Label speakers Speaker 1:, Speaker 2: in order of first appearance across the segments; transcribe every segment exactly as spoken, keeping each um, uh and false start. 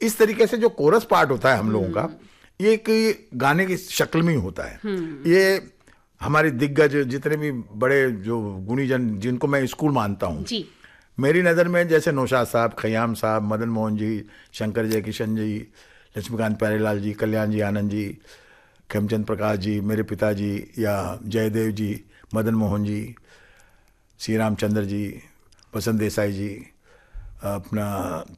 Speaker 1: इस तरीके से जो कोरस पार्ट होता है हम लोगों का, ये एक गाने की शक्ल में ही होता है। ये हमारे दिग्गज जितने भी बड़े जो गुणीजन जिनको मैं स्कूल मानता हूँ, मेरी नज़र में जैसे नौशाद साहब, खयाम साहब, मदन मोहन जी, शंकर जयकिशन जी, लक्ष्मीकांत प्यारेलाल जी, कल्याण जी आनंद जी, खेमचंद प्रकाश जी, मेरे पिताजी, या जयदेव जी, मदन मोहन जी, श्री रामचंद्र जी, बसंत देसाई जी, अपना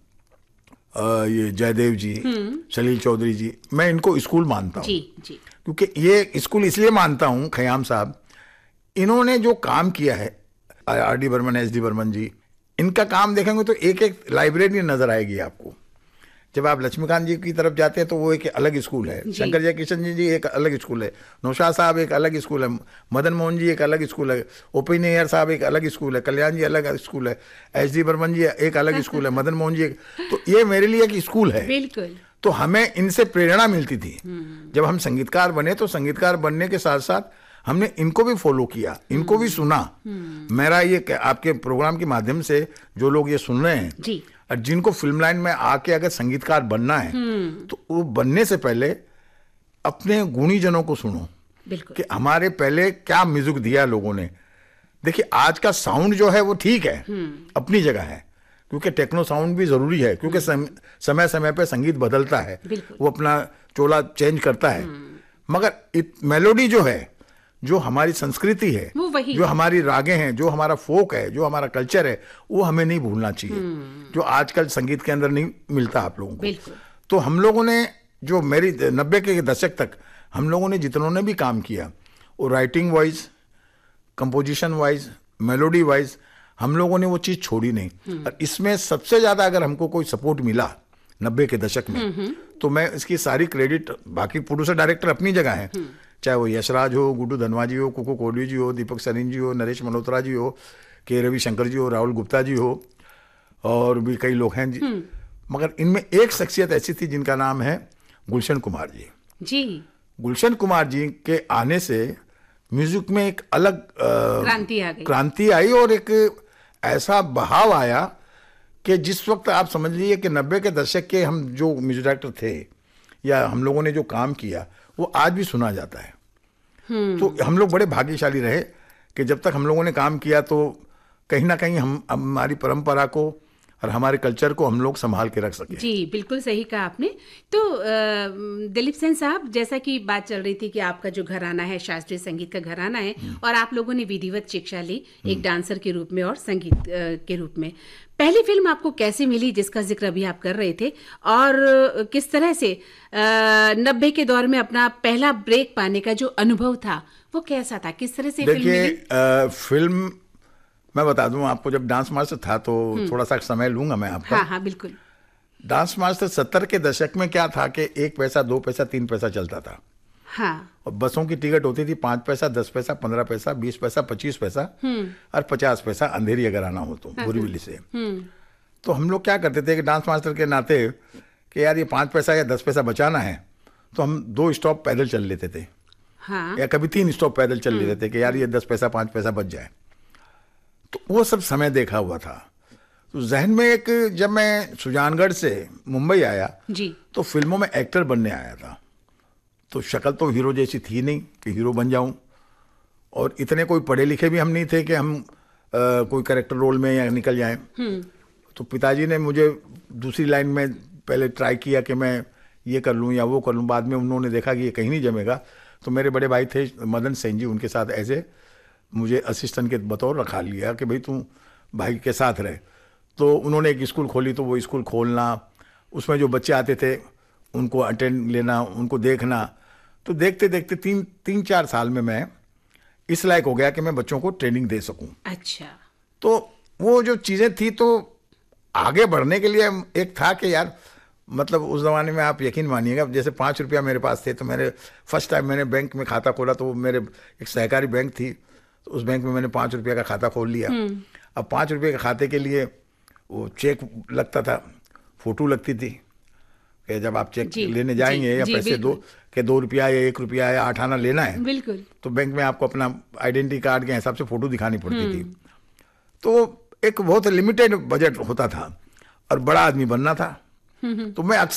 Speaker 1: आ, ये जयदेव जी, सलील चौधरी जी, मैं इनको स्कूल मानता हूँ। जी, जी। क्योंकि ये स्कूल इसलिए मानता हूँ, खयाम साहब, इन्होंने जो काम किया है, R D Burman, S D Burman जी, इनका काम देखेंगे तो एक एक लाइब्रेरी नजर आएगी आपको। जब आप लक्ष्मीकांत जी की तरफ जाते हैं तो वो एक अलग स्कूल है, शंकर जयकिशन जी जी एक अलग स्कूल है, नौशाद साहब एक अलग स्कूल है, मदन मोहन जी एक अलग स्कूल है, ओपी नैयर साहब एक अलग स्कूल है, कल्याण जी अलग स्कूल है, एस डी बर्मन जी एक अलग स्कूल है, मदन मोहन जी एक, तो ये मेरे लिए एक स्कूल है। बिल्कुल। तो हमें इनसे प्रेरणा मिलती थी। जब हम संगीतकार बने तो संगीतकार बनने के साथ साथ हमने इनको भी फॉलो किया, इनको भी सुना। मेरा ये आपके प्रोग्राम के माध्यम से जो लोग ये सुन रहे हैं जी, और जिनको फिल्म लाइन में आके अगर संगीतकार बनना है तो वो बनने से पहले अपने गुणीजनों को सुनो कि हमारे पहले क्या म्यूजिक दिया लोगों ने। देखिए आज का साउंड जो है वो ठीक है, अपनी जगह है, क्योंकि टेक्नो साउंड भी जरूरी है, क्योंकि समय समय पे संगीत बदलता है, वो अपना चोला चेंज करता है, मगर मेलोडी जो है, जो हमारी संस्कृति है, जो हमारी रागें हैं, जो हमारा फोक है, जो हमारा कल्चर है, वो हमें नहीं भूलना चाहिए, जो आजकल संगीत के अंदर नहीं मिलता आप लोगों को। तो हम लोगों ने जो मेरी नब्बे के दशक तक हम लोगों ने जितनों ने भी काम किया, वो writing wise, composition wise, melody wise, हम लोगों ने वो चीज़ छोड़ी नहीं। और इसमें सबसे ज़्यादा अगर हमको कोई सपोर्ट मिला नब्बे के दशक में, तो मैं इसकी सारी क्रेडिट, बाकी प्रोड्यूसर डायरेक्टर अपनी जगह है, चाहे वो यशराज हो, गुड्डू धनवा जी हो, कुकू कोहली जी हो, दीपक सरीन जी हो, नरेश मल्होत्रा जी हो, के रविशंकर जी हो, राहुल गुप्ता जी हो, और भी कई लोग हैं जी। मगर इनमें एक शख्सियत ऐसी थी जिनका नाम है गुलशन कुमार जी। जी गुलशन कुमार जी के आने से म्यूजिक में एक अलग क्रांति आ गई क्रांति आई और एक ऐसा बहाव आया कि जिस वक्त आप समझ लीजिए कि नब्बे के दशक के हम जो म्यूजिक डायरेक्टर थे या हम लोगों ने जो काम किया वो आज भी सुना जाता है। तो हम लोग बड़े भाग्यशाली रहे कि जब तक हम लोगों ने काम किया तो कहीं ना कहीं हम हमारी परंपरा को और हमारे कल्चर को हम लोग संभाल के रख सके।
Speaker 2: जी बिल्कुल सही कहा आपने। तो दिलीप सेन साहब, जैसा कि बात चल रही थी कि आपका जो घराना है शास्त्रीय संगीत का घराना है और आप लोगों ने विधिवत शिक्षा ली एक डांसर के रूप में और संगीत के रूप में, पहली फिल्म आपको कैसे मिली जिसका जिक्र अभी आप कर रहे थे, और किस तरह से नब्बे के दौर में अपना पहला ब्रेक पाने का जो अनुभव था वो कैसा था, किस तरह से फिल्म मिली?
Speaker 1: फिल्म मैं बता दूं आपको, जब डांस मास्टर था तो थोड़ा सा समय लूंगा मैं आपका।
Speaker 2: हाँ हाँ बिल्कुल।
Speaker 1: डांस मास्टर सत्तर के दशक में क्या था कि एक पैसा, दो पैसा, तीन पैसा चलता था।
Speaker 2: हाँ।
Speaker 1: और बसों की टिकट होती थी पांच पैसा, दस पैसा, पंद्रह पैसा, बीस पैसा, पच्चीस पैसा और पचास पैसा अंधेरी अगर आना हो तो बोरीवली से। तो हम लोग क्या करते थे कि डांस मास्टर के नाते कि यार ये पांच पैसा या दस पैसा बचाना है तो हम दो स्टॉप पैदल चल लेते थे।
Speaker 2: हाँ।
Speaker 1: या कभी तीन स्टॉप पैदल चल लेते थे कि यार ये दस पैसा पांच पैसा बच जाए। तो वो सब समय देखा हुआ था। तो जहन में एक, जब मैं सुजानगढ़ से मुंबई आया
Speaker 2: जी
Speaker 1: तो फिल्मों में एक्टर बनने आया था। तो शक्ल तो हीरो जैसी थी नहीं कि हीरो बन जाऊं, और इतने कोई पढ़े लिखे भी हम नहीं थे कि हम आ, कोई कैरेक्टर रोल में या निकल जाएं। तो पिताजी ने मुझे दूसरी लाइन में पहले ट्राई किया कि मैं ये कर लूं या वो कर लूं। बाद में उन्होंने देखा कि ये कहीं नहीं जमेगा, तो मेरे बड़े भाई थे मदन सेन जी, उनके साथ ऐसे मुझे असिस्टेंट के बतौर रखा लिया कि भाई तू भाई के साथ रहे। तो उन्होंने एक स्कूल खोली, तो वो स्कूल खोलना, उसमें जो बच्चे आते थे उनको अटेंड लेना, उनको देखना। तो देखते देखते तीन तीन चार साल में मैं इस लायक हो गया कि मैं बच्चों को ट्रेनिंग दे सकूं।
Speaker 2: अच्छा।
Speaker 1: तो वो जो चीज़ें थी, तो आगे बढ़ने के लिए एक था कि यार, मतलब उस ज़माने में आप यकीन मानिएगा, जैसे पाँच रुपया मेरे पास थे तो मेरे फर्स्ट टाइम मैंने बैंक में खाता खोला तो वो मेरे एक सहकारी बैंक थी, तो उस बैंक में मैंने पाँच रुपये का खाता खोल लिया। अब पाँच रुपये के खाते के लिए वो चेक लगता था, फोटो लगती थी कि जब आप चेक लेने जाएंगे या पैसे दो के दो रुपया या एक रुपया या आठ आना लेना है,
Speaker 2: बिल्कुल,
Speaker 1: तो बैंक में आपको अपना आइडेंटिटी कार्ड के हिसाब से फोटो दिखानी पड़ती थी। तो एक बहुत लिमिटेड बजट होता था और बड़ा आदमी बनना था। तो मैं